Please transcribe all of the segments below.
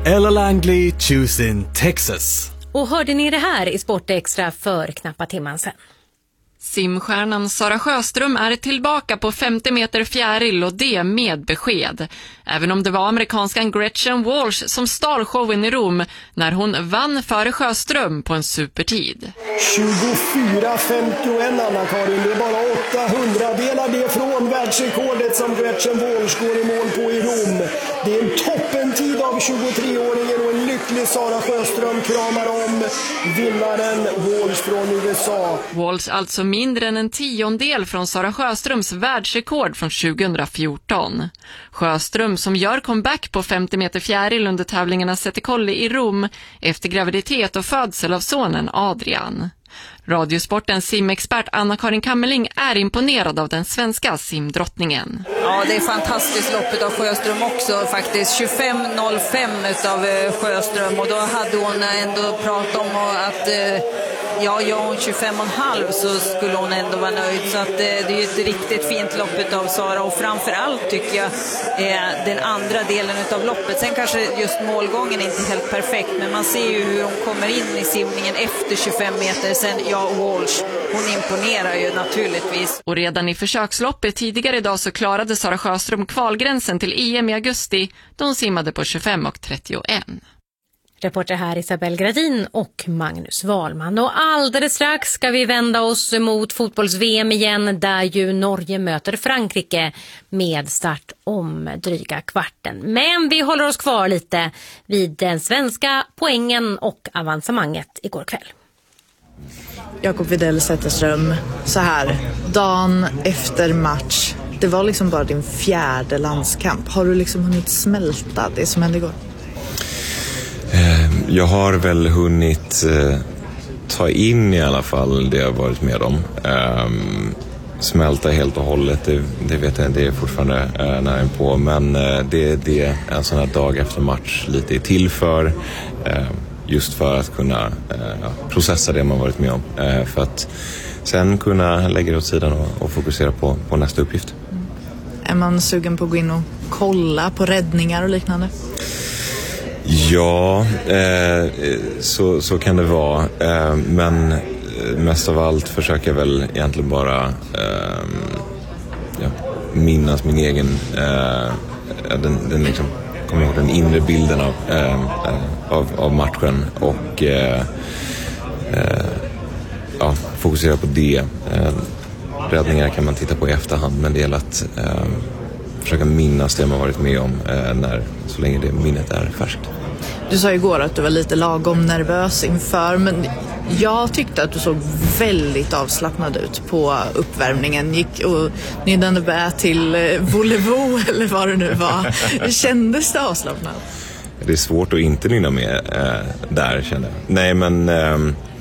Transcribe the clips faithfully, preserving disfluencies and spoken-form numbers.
Ella Langley choosing Texas. Och hörde ni det här i Sportextra för knappa timman sedan? Simstjärnan Sara Sjöström är tillbaka på femtio meter fjäril och det med besked. Även om det var amerikanskan Gretchen Walsh som stal showen i Rom när hon vann före Sjöström på en supertid. tjugofyra femtioen Anna-Karin, det är bara åtta hundradelar det från världsrekordet som Gretchen Walsh går i mål på i Rom. Det är en toppentid av tjugotreåringen och en lycklig Sara Sjöström kramar om vinnaren Walsh från U S A. Walsh alltså mindre än en tiondel från Sara Sjöströms världsrekord från tjugohundrafjorton. Sjöström som gör comeback på femtio meter fjäril under tävlingarna Sette Colli i Rom efter graviditet och födsel av sonen Adrian. Radiosportens simexpert Anna-Karin Kammerling är imponerad av den svenska simdrottningen. Ja, det är fantastiskt loppet av Sjöström också faktiskt. tjugofem noll fem utav Sjöström och då hade hon ändå pratat om att ja, gör hon tjugofem och en halv så skulle hon ändå vara nöjd. Så att det är ju ett riktigt fint loppet av Sara och framförallt tycker jag är den andra delen utav loppet. Sen kanske just målgången är inte helt perfekt men man ser ju hur hon kommer in i simningen efter tjugofem meter. Sen ja, Walsh, hon imponerar ju naturligtvis. Och redan i försöksloppet tidigare idag så klarade Sara Sjöström kvalgränsen till E M i augusti då hon simmade på tjugofem och trettioen. Reporter här Isabel Gradin och Magnus Wahlman. Och alldeles strax ska vi vända oss mot fotbolls-V M igen där ju Norge möter Frankrike med start om dryga kvarten. Men vi håller oss kvar lite vid den svenska poängen och avancemanget igår kväll. Jakob Widell Zetterström, så här, dagen efter match, det var liksom bara din fjärde landskamp. Har du liksom hunnit smälta det som hände igår? Jag har väl hunnit eh, ta in i alla fall det jag varit med om. Eh, smälta helt och hållet, det, det vet jag, det är fortfarande eh, nära på. Men eh, det är det en sån här dag efter match lite är till för. Eh, just för att kunna eh, processa det man varit med om. Eh, för att sen kunna lägga det åt sidan och, och fokusera på, på nästa uppgift. Mm. Är man sugen på att gå in och kolla på räddningar och liknande? Ja, eh, så, så kan det vara. Eh, men mest av allt försöker jag väl egentligen bara eh, ja, minnas min egen eh, den, den liksom, kommer ihåg den inre bilden av, eh, av, av matchen och eh, eh, ja, fokusera på det. Eh, räddningar kan man titta på i efterhand, men det gäller att eh, försöka minnas det man varit med om eh, när, så länge det minnet är färskt. Du sa igår att du var lite lagom nervös inför, men jag tyckte att du såg väldigt avslappnad ut på uppvärmningen. Gick och nyddande bä till volevo eller vad det nu var. Kändes det avslappnad? Det är svårt att inte nynna med eh, där, kände jag. Nej, men eh,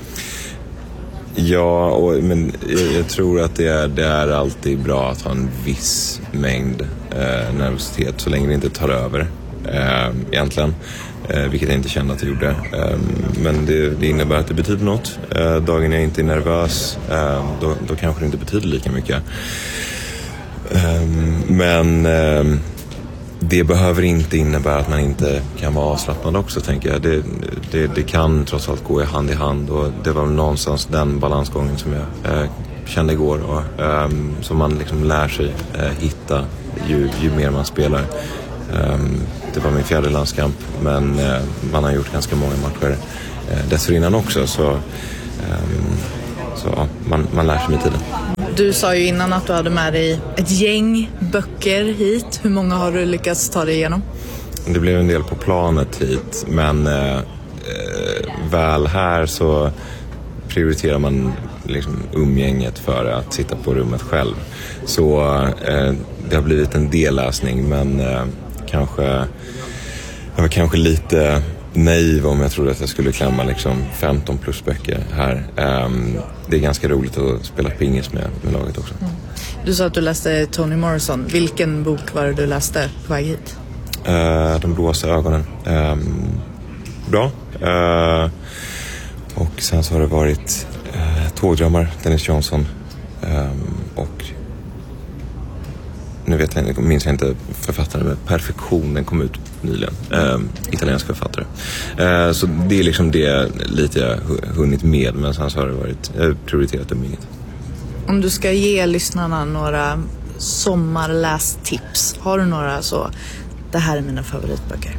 ja, och, men jag, jag tror att det är, det är alltid bra att ha en viss mängd eh, nervositet så länge det inte tar över eh, egentligen. Eh, vilket jag inte kände att jag gjorde. Eh, men det, det innebär att det betyder något. Eh, dagen jag inte är nervös, eh, då, då kanske det inte betyder lika mycket. Eh, men eh, det behöver inte innebära att man inte kan vara avslappnad också, tänker jag. Det, det, det kan trots allt gå i hand i hand. Och det var någonstans den balansgången som jag eh, kände igår. Och, eh, som man liksom lär sig eh, hitta ju, ju mer man spelar. Um, det var min fjärde landskamp, men uh, man har gjort ganska många matcher uh, dessförinnan också, så, um, så uh, man, man lär sig med tiden. Du sa ju innan att du hade med dig ett gäng böcker hit. Hur många har du lyckats ta dig igenom? Det blev en del på planet hit, men uh, uh, väl här så prioriterar man liksom umgänget för att sitta på rummet själv. Så uh, det har blivit en del läsning, men uh, Kanske, jag var kanske lite naiv om jag trodde att jag skulle klämma liksom femton plus böcker här. Um, det är ganska roligt att spela pingis med, med laget också. Mm. Du sa att du läste Toni Morrison. Vilken bok var det du läste på väg hit? Uh, de blåsa ögonen. Um, bra. Uh, och sen så har det varit uh, Tågdrömmar, Dennis Johnson. Um, och nu nu vet jag, minns jag inte författaren, men Perfektion, den kom ut nyligen. Eh, italiensk författare. Eh, så det är liksom det lite jag hunnit med, men sen så har det varit, jag har prioriterat det mycket. Om du ska ge lyssnarna några sommarlästips, har du några så, det här är mina favoritböcker?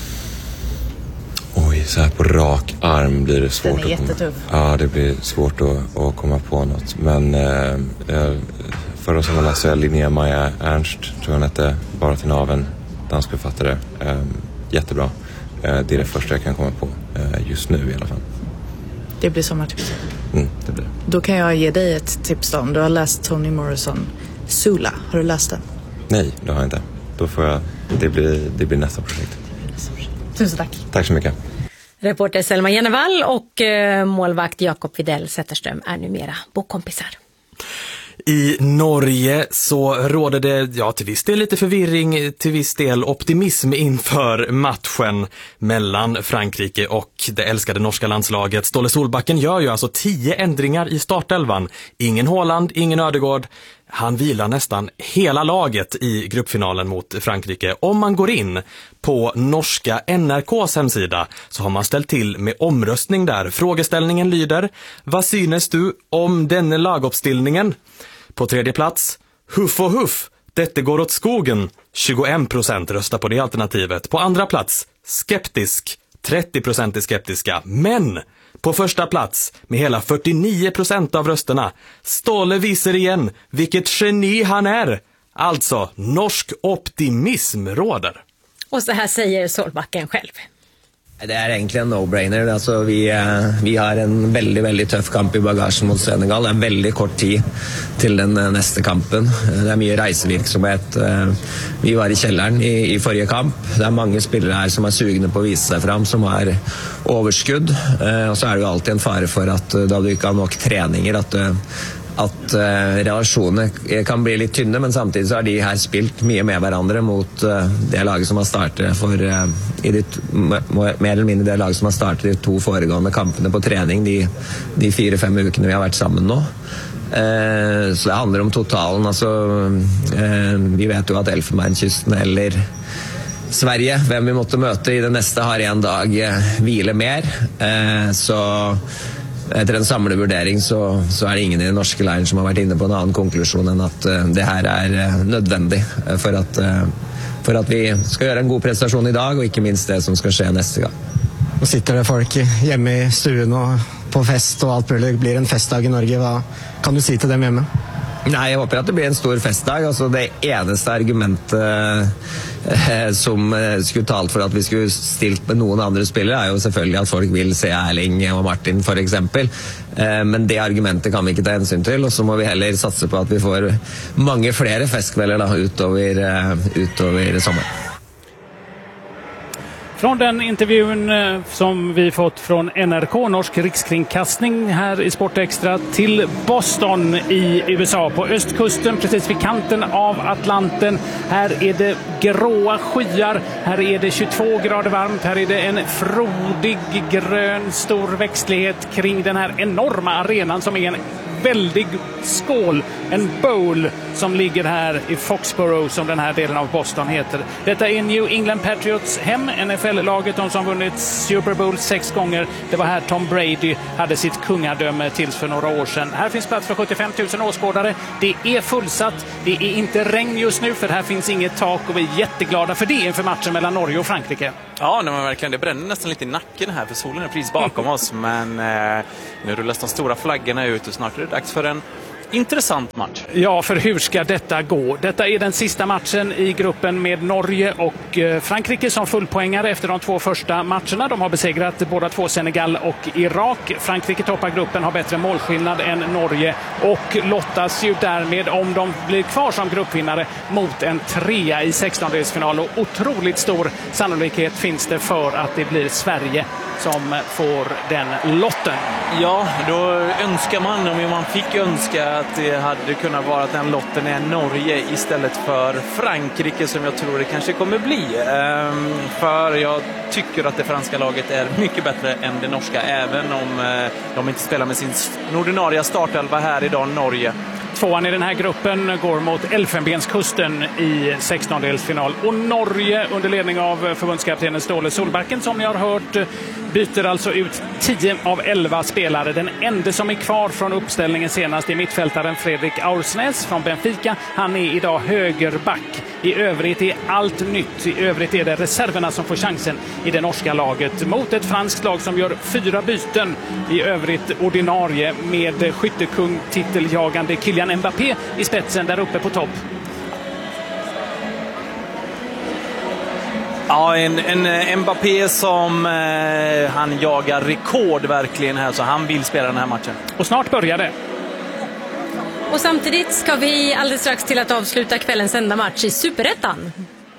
Oj, så här på rak arm blir det svårt. Den är att komma, jättetuff. ja, det blir svårt att, att komma på något. Men eh, förra sommaren läste jag Linnea Maja Ernst, tror jag hette, Bara till naven, dansk författare. Eh, jättebra. Eh, det är det första jag kan komma på eh, just nu i alla fall. Det blir sommartips. Mm, det blir. Då kan jag ge dig ett tips då. Om du har läst Toni Morrison Sula, har du läst den? Nej, det har jag inte. Då får jag, det blir, det blir nästa projekt. Tusen tack. Tack så mycket. Reporter Selma Jennevall och eh, målvakt Jakob Widell Zetterström är numera bokkompisar. I Norge så råder det ja, till viss del lite förvirring, till viss del optimism inför matchen mellan Frankrike och det älskade norska landslaget. Ståle Solbacken gör ju alltså tio ändringar i startelvan. Ingen Haaland, ingen Ödegård. Han vilar nästan hela laget i gruppfinalen mot Frankrike. Om man går in på norska N R K:s hemsida så har man ställt till med omröstning där. Frågeställningen lyder: vad synes du om denna laguppställningen? På tredje plats, huff och huff, detta går åt skogen. tjugoen procent röstar på det alternativet. På andra plats, skeptisk, trettio procent är skeptiska. Men på första plats, med hela fyrtionio procent av rösterna, Ståle visar igen vilket geni han är. Alltså, norsk optimism råder. Och så här säger Solbacken själv. Det är egentligen en no-brainer. Alltså, vi, vi har en väldigt, väldigt tuff kamp i bagagen mot Senegal. Det är väldigt kort tid till den nästa kampen. Det är mycket reisevirksomhet. Vi var i källaren i, i förra kamp. Det är många spelare här som är sugna på att visa sig fram, som har överskudd. Och så är det ju alltid en fara för att då du inte har nog träningar att att uh, relasjoner kan bli litt tynne, men samtidig så har de her spilt mye med hverandre mot uh, det laget som har startet for uh, i de, mer eller mindre det laget som har startet de to foregående kampene på trening de, de fire-fem ukene vi har vært sammen nå. Uh, så det handler om totalen. Altså, uh, vi vet jo at Elfenbenskysten eller Sverige, hvem vi måtte møte i det neste, har en dag uh, hvile mer. Uh, så etter en samlet vurdering så, så er det ingen i den norske leiren som har vært inne på en annen konklusjon enn at uh, det her er uh, nødvendig for at, uh, for at vi skal gjøre en god prestasjon i dag, og ikke minst det som skal skje neste gang. Nå sitter det folk hjemme i stuen og på fest og alt mulig. Det blir en festdag i Norge. Hva kan du si til dem hjemme? Nej, jag hoppas att det blir en stor festdag. Alltså det eneste argumentet eh, som eh, skulle talt för att vi skulle stilt med någon andra spelare är ju selvfølgelig att folk vill se Erling och Martin för exempel. Eh, men det argumentet kan vi inte ta hänsyn till, och så må vi heller satsa på att vi får många fler festkvällar då, utöver, eh, utöver sommaren. Från den intervjun som vi fått från N R K, norsk rikskringkastning här i Sportextra, till Boston i U S A, på östkusten precis vid kanten av Atlanten. Här är det gråa skyar, här är det tjugotvå grader varmt, här är det en frodig grön stor växtlighet kring den här enorma arenan som är en väldig skål, en bowl som ligger här i Foxborough, som den här delen av Boston heter. Detta är New England Patriots hem, N F L-laget, de som vunnit Super Bowl sex gånger. Det var här Tom Brady hade sitt kungadöme tills för några år sedan. Här finns plats för sjuttiofem tusen åskådare. Det är fullsatt, det är inte regn just nu för här finns inget tak, och vi är jätteglada för det inför matchen mellan Norge och Frankrike. Ja, nej, men verkligen, det bränner nästan lite i nacken här för solen är precis bakom oss, men eh, nu rullas de stora flaggorna ut och snart är det dags för en intressant match. Ja, för hur ska detta gå? Detta är den sista matchen i gruppen med Norge och eh, Frankrike som fullpoängare efter de två första matcherna. De har besegrat båda två, Senegal och Irak. Frankrike toppar gruppen, har bättre målskillnad än Norge och lottas ju därmed, om de blir kvar som gruppvinnare, mot en trea i sextondelsfinal, och otroligt stor sannolikhet finns det för att det blir Sverige som får den lotten. Ja, då önskar man, om man fick önska, att det hade kunnat vara att den lotten är Norge istället för Frankrike, som jag tror det kanske kommer bli. Ehm, för jag tycker att det franska laget är mycket bättre än det norska, även om eh, de inte spelar med sin ordinarie startelva här idag, Norge. Tvåan i den här gruppen går mot Elfenbenskusten i sextondelsfinal. Och Norge under ledning av förbundskaptenen Ståle Solbacken, som jag har hört, byter alltså ut tio av elva spelare. Den enda som är kvar från uppställningen senast är mittfältaren Fredrik Aursnes från Benfica. Han är idag högerback. I övrigt är allt nytt. I övrigt är det reserverna som får chansen i det norska laget mot ett franskt lag som gör fyra byten. I övrigt ordinarie med skyttekung, titeljagande Kylian Mbappé i spetsen där uppe på topp. Ja, en, en Mbappé som eh, han jagar rekord verkligen här, så han vill spela den här matchen. Och snart börjar det. Och samtidigt ska vi alldeles strax till att avsluta kvällens enda match i Superettan.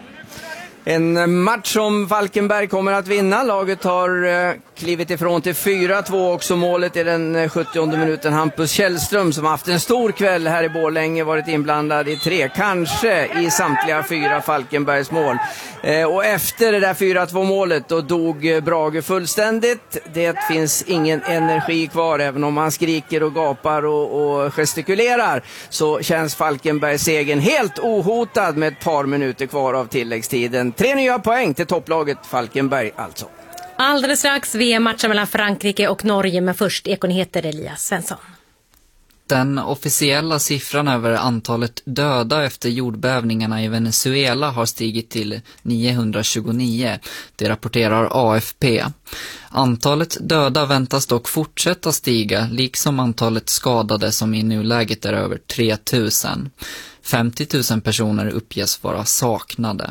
En match som Falkenberg kommer att vinna. Laget har eh, klivit ifrån till fyra två, också målet i den sjuttionde minuten. Hampus Källström, som haft en stor kväll här i Borlänge, varit inblandad i tre, kanske i samtliga fyra Falkenbergs mål. Eh, och efter det där fyra två målet då dog Brage fullständigt. Det finns ingen energi kvar, även om han skriker och gapar och, och gestikulerar, så känns Falkenbergs segern helt ohotad med ett par minuter kvar av tilläggstiden. Tre nya poäng till topplaget Falkenberg alltså. Alldeles strax V M-matchen mellan Frankrike och Norge, men först Ekonyheter Elias Svensson. Den officiella siffran över antalet döda efter jordbävningarna i Venezuela har stigit till niohundratjugonio. Det rapporterar A F P. Antalet döda väntas dock fortsätta stiga, liksom antalet skadade som i nuläget är över tre tusen. femtio tusen personer uppges vara saknade.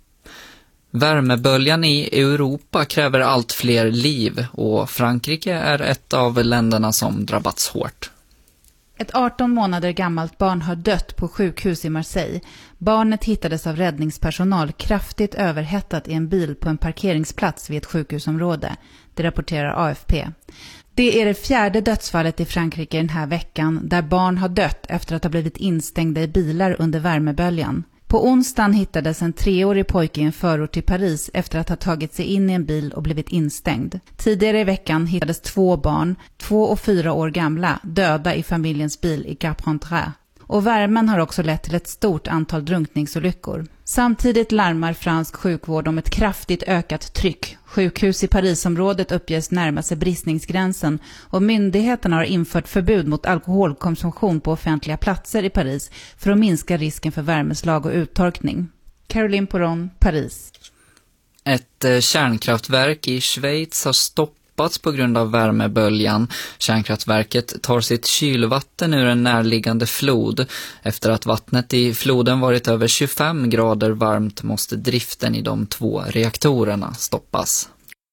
Värmeböljan i Europa kräver allt fler liv, och Frankrike är ett av länderna som drabbats hårt. Ett arton månader gammalt barn har dött på sjukhus i Marseille. Barnet hittades av räddningspersonal kraftigt överhettat i en bil på en parkeringsplats vid ett sjukhusområde. Det rapporterar A F P. Det är det fjärde dödsfallet i Frankrike den här veckan, där barn har dött efter att ha blivit instängda i bilar under värmeböljan. På onsdagen hittades en treårig pojke i en förort till Paris efter att ha tagit sig in i en bil och blivit instängd. Tidigare i veckan hittades två barn, två och fyra år gamla, döda i familjens bil i Carpentras. Och värmen har också lett till ett stort antal drunkningsolyckor. Samtidigt larmar fransk sjukvård om ett kraftigt ökat tryck. Sjukhus i Parisområdet uppges närma sig bristningsgränsen, och myndigheterna har infört förbud mot alkoholkonsumtion på offentliga platser i Paris för att minska risken för värmeslag och uttorkning. Caroline Poron, Paris. Ett eh, kärnkraftverk i Schweiz har stoppats på grund av värmeböljan. Kärnkraftverket tar sitt kylvatten ur en närliggande flod. Efter att vattnet i floden varit över tjugofem grader varmt måste driften i de två reaktorerna stoppas.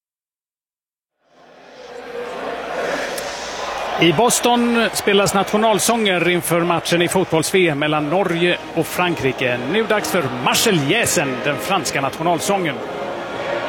I Boston spelas nationalsånger inför matchen i fotbolls-V M mellan Norge och Frankrike. Nu dags för Marseljäsen, den franska nationalsången.